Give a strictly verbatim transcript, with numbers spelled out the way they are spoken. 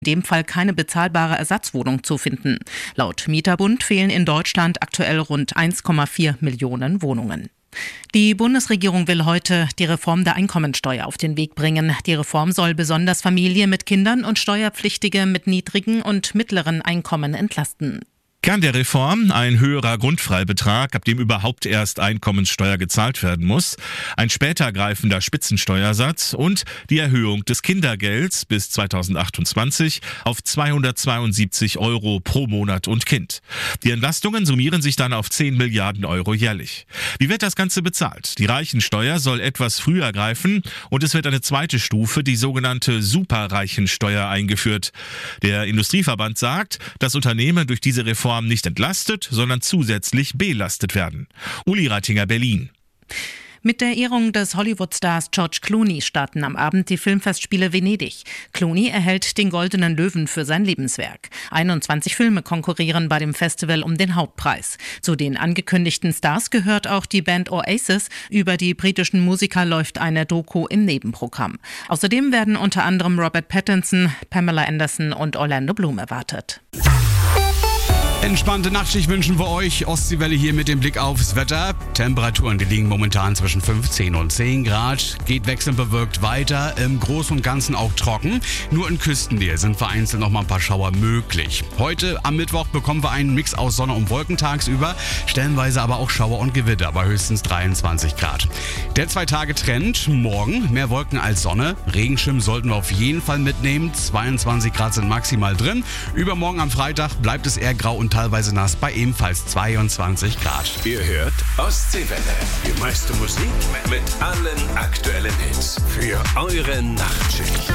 in dem Fall keine bezahlbare Ersatzwohnung zu finden. Laut Mieterbund fehlen in Deutschland aktuell rund eins Komma vier Millionen Wohnungen. Die Bundesregierung will heute die Reform der Einkommensteuer auf den Weg bringen. Die Reform soll besonders Familien mit Kindern und Steuerpflichtige mit niedrigen und mittleren Einkommen entlasten. Kern der Reform: ein höherer Grundfreibetrag, ab dem überhaupt erst Einkommenssteuer gezahlt werden muss, ein später greifender Spitzensteuersatz und die Erhöhung des Kindergelds bis zweitausendachtundzwanzig auf zweihundertzweiundsiebzig Euro pro Monat und Kind. Die Entlastungen summieren sich dann auf zehn Milliarden Euro jährlich. Wie wird das Ganze bezahlt? Die Reichensteuer soll etwas früher greifen und es wird eine zweite Stufe, die sogenannte Superreichensteuer, eingeführt. Der Industrieverband sagt, dass Unternehmen durch diese Reform nicht entlastet, sondern zusätzlich belastet werden. Uli Reitinger, Berlin. Mit der Ehrung des Hollywood-Stars George Clooney starten am Abend die Filmfestspiele Venedig. Clooney erhält den Goldenen Löwen für sein Lebenswerk. einundzwanzig Filme konkurrieren bei dem Festival um den Hauptpreis. Zu den angekündigten Stars gehört auch die Band Oasis. Über die britischen Musiker läuft eine Doku im Nebenprogramm. Außerdem werden unter anderem Robert Pattinson, Pamela Anderson und Orlando Bloom erwartet. Entspannte Nachtschicht wünschen wir euch. Ostseewelle hier mit dem Blick aufs Wetter. Temperaturen, die liegen momentan zwischen fünfzehn und zehn Grad. Geht wechselnd bewölkt weiter. Im Großen und Ganzen auch trocken. Nur in Küstennähe sind vereinzelt noch mal ein paar Schauer möglich. Heute am Mittwoch bekommen wir einen Mix aus Sonne und Wolken tagsüber. Stellenweise aber auch Schauer und Gewitter bei höchstens dreiundzwanzig Grad. Der Zwei-Tage-Trend: morgen mehr Wolken als Sonne. Regenschirm sollten wir auf jeden Fall mitnehmen. zweiundzwanzig Grad sind maximal drin. Übermorgen am Freitag bleibt es eher grau und teilweise nass bei ebenfalls zweiundzwanzig Grad. Ihr hört Ostseewelle. Die meiste Musik mit allen aktuellen Hits für eure Nachtschicht.